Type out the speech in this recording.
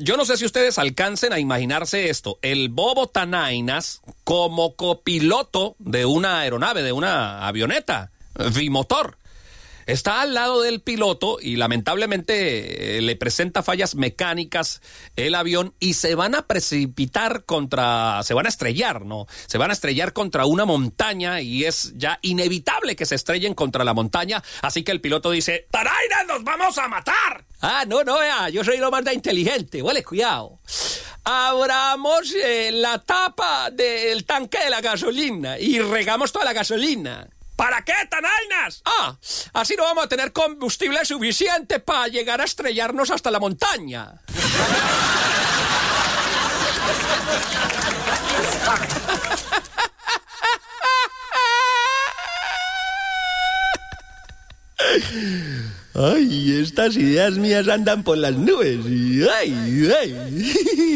yo no sé si ustedes alcancen a imaginarse esto. El Bobo Tanainas como copiloto de una aeronave, de una avioneta bimotor. Está al lado del piloto y lamentablemente le presenta fallas mecánicas el avión y se van a estrellar, ¿no? Se van a estrellar contra una montaña y es ya inevitable que se estrellen contra la montaña. Así que el piloto dice, ¡Tanainas, nos vamos a matar! Ah, no, vea, yo soy lo más inteligente, huele, cuidado. Abramos la tapa del tanque de la gasolina y regamos toda la gasolina. ¿Para qué, Tanainas? Así no vamos a tener combustible suficiente para llegar a estrellarnos hasta la montaña. Ay, estas ideas mías andan por las nubes. Ay.